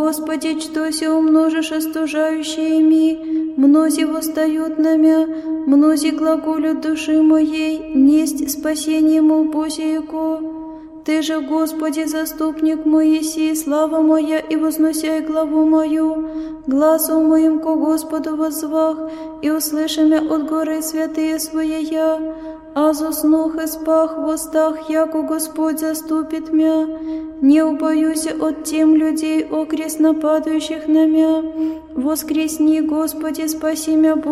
Господи, что се умножишь остужающими, мнози восстают на мя, мнози глаголют души моей, несть спасение мол Божиего. Ты же, Господи, заступник мой еси, слава моя, и возносяй главу мою, глазом моим ко Господу воззвах, и услыши мя от горы святые своя. А заснух и спах в устах, яко Господь заступит мя. Не убоюсь от тем людей, окрест нападающих на мя. Воскресни, Господи, спаси мя.